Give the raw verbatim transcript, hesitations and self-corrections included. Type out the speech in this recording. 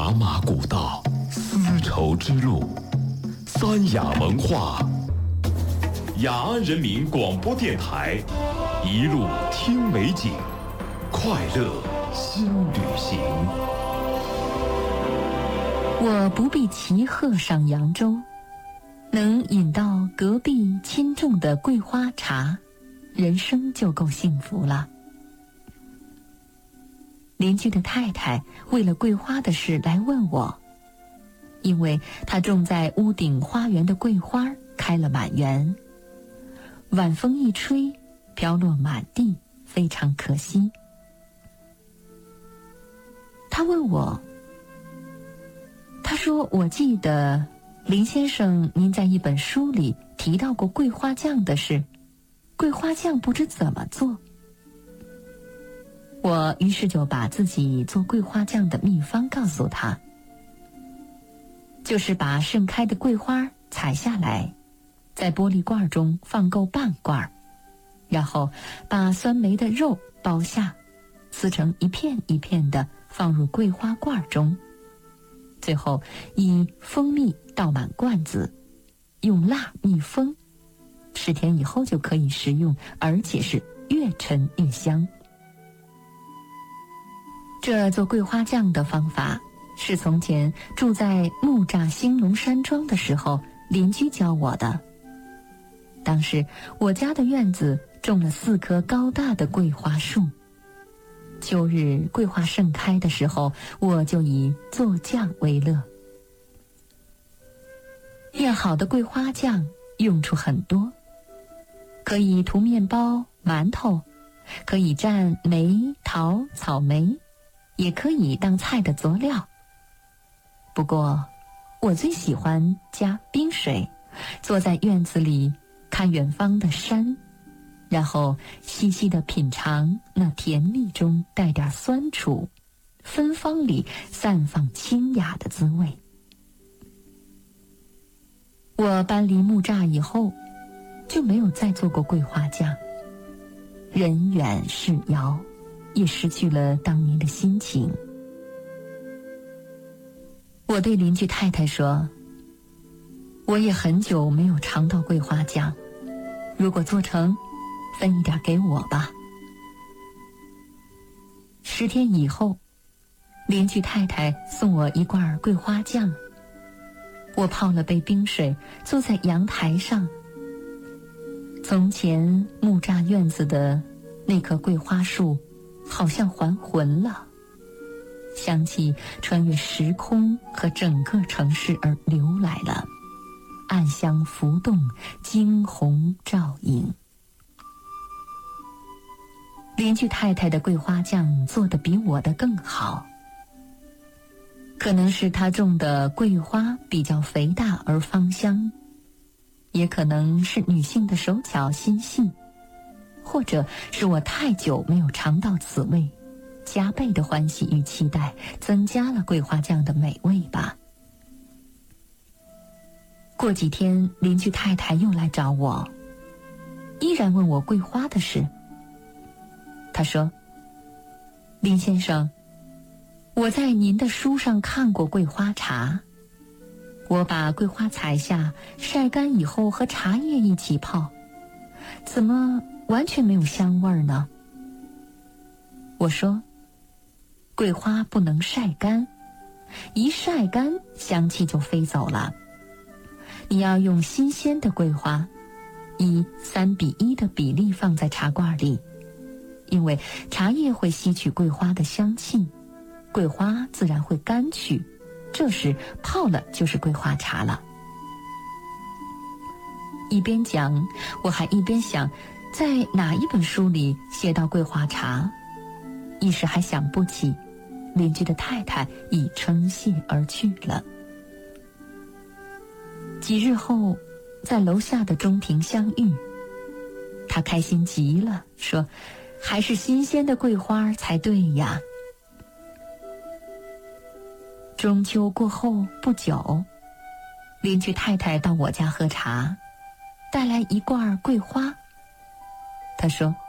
茶马古道，丝绸之路，三雅文化，雅安人民广播电台，一路听美景，快乐新旅行。 我不必骑鹤上扬州，能饮到隔壁亲种的桂花茶，人生就够幸福了。邻居的太太为了桂花的事来问我，因为她种在屋顶花园的桂花开了满园，晚风一吹，飘落满地，非常可惜。她问我，她说我记得林先生您在一本书里提到过桂花酱的事，桂花酱不知怎么做。我于是就把自己做桂花酱的秘方告诉他，就是把盛开的桂花采下来，在玻璃罐中放够半罐，然后把酸梅的肉剥下，撕成一片一片的放入桂花罐中，最后以蜂蜜倒满罐子，用蜡密封，十天以后就可以食用，而且是越陈越香。这做桂花酱的方法是从前住在木栅兴隆山庄的时候邻居教我的。当时我家的院子种了四棵高大的桂花树，秋日桂花盛开的时候，我就以做酱为乐。酿好的桂花酱用处很多，可以涂面包、馒头，可以蘸梅、桃、草莓，也可以当菜的佐料。不过我最喜欢加冰水，坐在院子里看远方的山，然后细细地品尝那甜蜜中带点酸楚，芬芳里散放清雅的滋味。我搬离木栅以后就没有再做过桂花酱，人远事遥，也失去了当年的心情。我对邻居太太说，我也很久没有尝到桂花酱，如果做成，分一点给我吧。十天以后，邻居太太送我一罐桂花酱，我泡了杯冰水，坐在阳台上。从前木栅院子的那棵桂花树好像还魂了，香气穿越时空和整个城市而流来了，暗香浮动，惊鸿照影。邻居太太的桂花酱做得比我的更好，可能是她种的桂花比较肥大而芳香，也可能是女性的手巧心细，或者是我太久没有尝到此味，加倍的欢喜与期待增加了桂花酱的美味吧。过几天邻居太太又来找我，依然问我桂花的事。她说，林先生，我在您的书上看过桂花茶，我把桂花采下晒干以后和茶叶一起泡，怎么完全没有香味儿呢？我说，桂花不能晒干，一晒干香气就飞走了。你要用新鲜的桂花，以三比一的比例放在茶罐里，因为茶叶会吸取桂花的香气，桂花自然会干去，这时泡了就是桂花茶了。一边讲，我还一边想在哪一本书里写到桂花茶，一时还想不起，邻居的太太已称谢而去了。几日后在楼下的中庭相遇，她开心极了，说还是新鲜的桂花才对呀。中秋过后不久，邻居太太到我家喝茶，带来一罐桂花。她说，